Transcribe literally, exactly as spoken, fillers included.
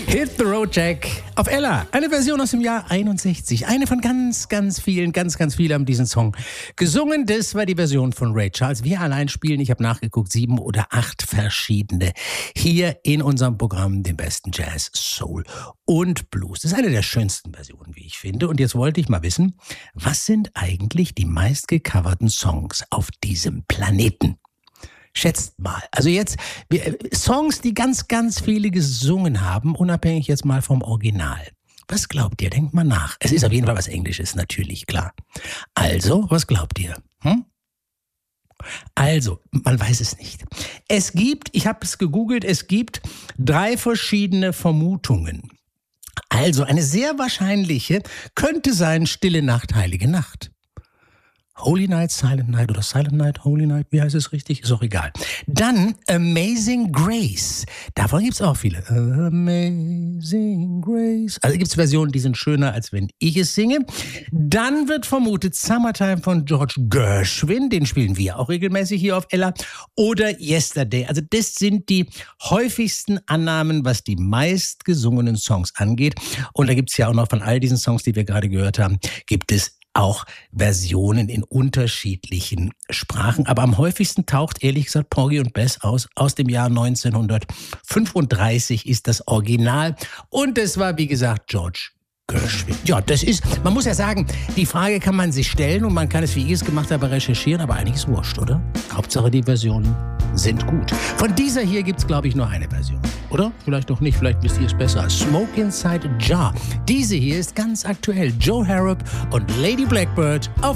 Hit the Road Jack auf Ella. Eine Version aus dem Jahr einundsechzig. Eine von ganz, ganz vielen, ganz, ganz vielen haben diesen Song gesungen. Das war die Version von Ray Charles. Wir allein spielen, ich habe nachgeguckt, sieben oder acht verschiedene hier in unserem Programm, den besten Jazz, Soul und Blues. Das ist eine der schönsten Versionen, wie ich finde. Und jetzt wollte ich mal wissen, was sind eigentlich die meistgecoverten Songs auf diesem Planeten? Schätzt mal. Also jetzt wir, Songs, die ganz, ganz viele gesungen haben, unabhängig jetzt mal vom Original. Was glaubt ihr? Denkt mal nach. Es ist auf jeden Fall was Englisches, natürlich, klar. Also, was glaubt ihr? Hm? Also, man weiß es nicht. Es gibt, ich habe es gegoogelt, es gibt drei verschiedene Vermutungen. Also, eine sehr wahrscheinliche könnte sein Stille Nacht, Heilige Nacht. Holy Night, Silent Night oder Silent Night, Holy Night, wie heißt es richtig? Ist auch egal. Dann Amazing Grace. Davon gibt's auch viele. Amazing Grace. Also gibt's Versionen, die sind schöner, als wenn ich es singe. Dann wird vermutet Summertime von George Gershwin. Den spielen wir auch regelmäßig hier auf Ella. Oder Yesterday. Also das sind die häufigsten Annahmen, was die meistgesungenen Songs angeht. Und da gibt's ja auch noch von all diesen Songs, die wir gerade gehört haben, gibt es auch Versionen in unterschiedlichen Sprachen. Aber am häufigsten taucht, ehrlich gesagt, Porgy und Bess aus. Aus dem Jahr neunzehnhundertfünfunddreißig ist das Original. Und es war, wie gesagt, George Gershwin. Ja, das ist, man muss ja sagen, die Frage kann man sich stellen und man kann es, wie ich es gemacht habe, recherchieren, aber eigentlich ist wurscht, oder? Hauptsache, die Versionen sind gut. Von dieser hier gibt es, glaube ich, nur eine Version. Oder? Vielleicht doch nicht, vielleicht wisst ihr es besser. Smoke Inside a Jar. Diese hier ist ganz aktuell. Joe Harrop und Lady Blackbird auf